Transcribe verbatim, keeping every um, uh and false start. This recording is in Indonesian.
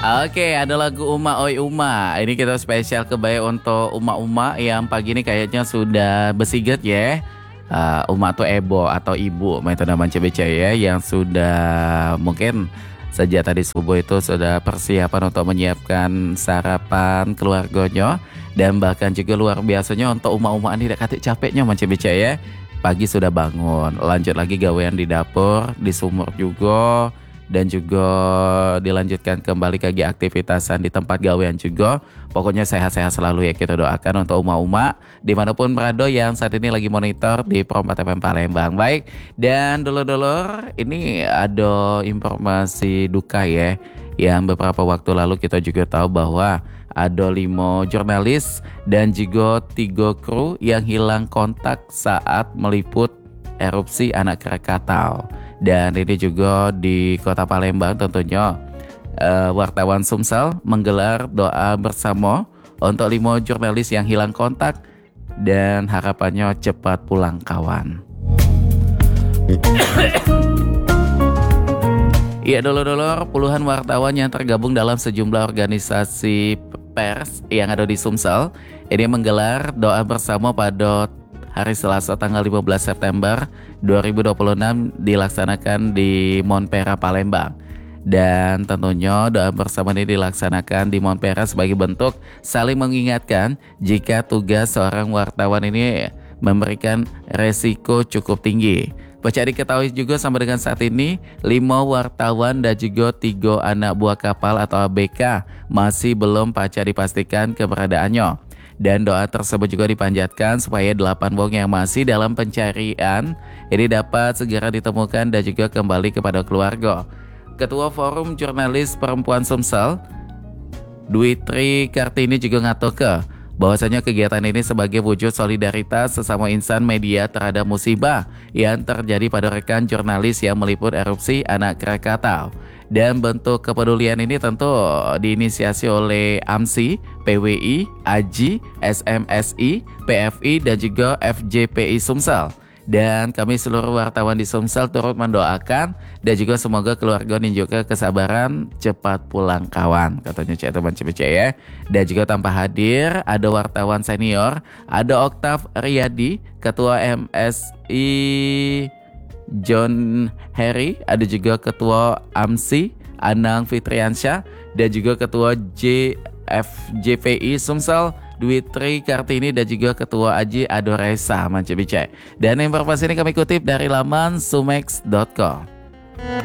Oke, ada lagu Uma Oi Uma. Ini kita spesial kebaya untuk Uma-Uma yang pagi ini kayaknya sudah besiget ya. Uh, Uma tuh ebo atau ibu, itu nama C B C ya, yang sudah mungkin sejak tadi subuh itu sudah persiapan untuk menyiapkan sarapan keluarganya. Dan bahkan juga luar biasanya untuk Uma-Uma ini tidak katik capeknya sama C B C ya. Pagi sudah bangun, lanjut lagi gawean di dapur, di sumur juga. Dan juga dilanjutkan kembali ke aktivitasan di tempat gawean juga. Pokoknya sehat-sehat selalu ya, kita doakan untuk Uma-Uma dimanapun berada yang saat ini lagi monitor di Pro empat F M Palembang. Baik, dan dulur-dulur ini ada informasi duka ya, yang beberapa waktu lalu kita juga tahu bahwa ada lima jurnalis dan juga tiga kru yang hilang kontak saat meliput erupsi anak Krakatau. Dan ini juga di kota Palembang tentunya uh, wartawan Sumsel menggelar doa bersama untuk lima jurnalis yang hilang kontak dan harapannya cepat pulang kawan. Iya dulur-dulur, puluhan wartawan yang tergabung dalam sejumlah organisasi pers yang ada di Sumsel ini menggelar doa bersama pada hari Selasa tanggal lima belas September dua ribu dua puluh enam dilaksanakan di Monpera Palembang. Dan tentunya doa bersama ini dilaksanakan di Monpera sebagai bentuk saling mengingatkan jika tugas seorang wartawan ini memberikan resiko cukup tinggi. Baca diketahui juga sampai dengan saat ini lima wartawan dan juga tiga anak buah kapal atau A B K masih belum paca dipastikan keberadaannya. Dan doa tersebut juga dipanjatkan supaya delapan wong yang masih dalam pencarian ini dapat segera ditemukan dan juga kembali kepada keluarga. Ketua Forum Jurnalis Perempuan Sumsel, Dwi Tri Kartini juga ngatoke bahwasanya kegiatan ini sebagai wujud solidaritas sesama insan media terhadap musibah yang terjadi pada rekan jurnalis yang meliput erupsi anak Krakatau. Dan bentuk kepedulian ini tentu diinisiasi oleh A M S I, P W I, A J I, S M S I, P F I, dan juga F J P I Sumsel. Dan kami seluruh wartawan di Sumsel turut mendoakan dan juga semoga keluarga dan juga kesabaran cepat pulang kawan, katanya Cik Teman C B C ya. Dan juga tanpa hadir ada wartawan senior, ada Oktav Riyadi, Ketua M S I John Harry, ada juga Ketua A M S I Anang Fitriansyah, dan juga Ketua J F J P I Sumsel Dwi Tri Kartini, dan juga Ketua A J I Adoresa Mancebice. Dan informasi ini kami kutip dari laman sumex dot com.